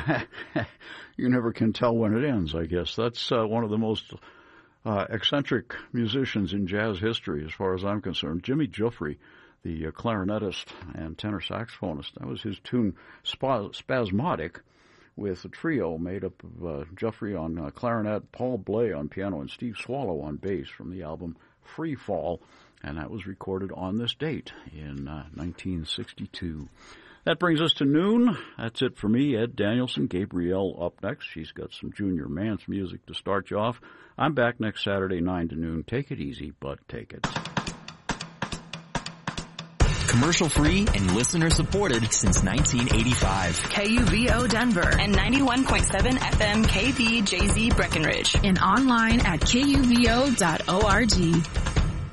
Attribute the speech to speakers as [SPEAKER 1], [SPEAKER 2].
[SPEAKER 1] you never can tell when it ends, I guess. That's one of the most eccentric musicians in jazz history, as far as I'm concerned. Jimmy Giuffre, the clarinetist and tenor saxophonist. That was his tune, Spasmodic, with a trio made up of Giuffre on clarinet, Paul Bley on piano, and Steve Swallow on bass from the album Free Fall, and that was recorded on this date in 1962. That brings us to noon. That's it for me, Ed Danielson. Gabrielle up next. She's got some Junior Mance music to start you off. I'm back next Saturday, 9 to noon. Take it easy, but take it.
[SPEAKER 2] Commercial-free and listener-supported since 1985.
[SPEAKER 3] KUVO Denver
[SPEAKER 4] and 91.7 FM KVJZ Breckenridge.
[SPEAKER 3] And online at kuvo.org.